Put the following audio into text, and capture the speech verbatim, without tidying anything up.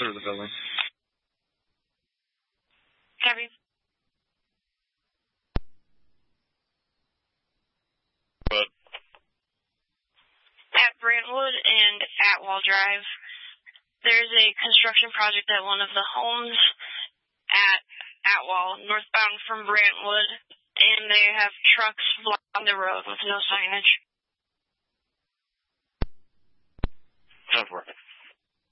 through the building. Copy. But at Brantwood and Atwall Drive, there's a construction project at one of the homes at Atwall, northbound from Brantwood, and they have trucks blocking the road with no signage. Ten four.